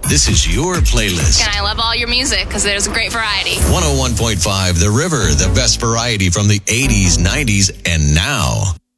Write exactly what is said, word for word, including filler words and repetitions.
This is your playlist. And I love all your music because there's a great variety. one oh one point five The River, the best variety from the eighties, nineties, and now.